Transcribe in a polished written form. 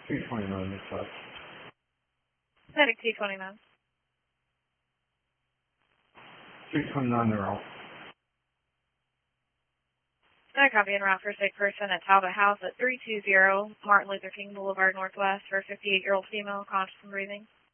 229 this side. Medic T29. 229, they're off. I copy en route for sick person at Talbot House at 320 Martin Luther King Boulevard Northwest for a 58-year-old female, conscious and breathing.